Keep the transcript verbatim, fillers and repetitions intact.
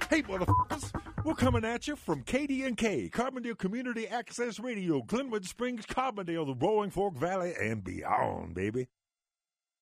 Hey, motherfuckers, we're coming at you from K D and K, Carbondale Community Access Radio, Glenwood Springs, Carbondale, the Roaring Fork Valley, and beyond, baby.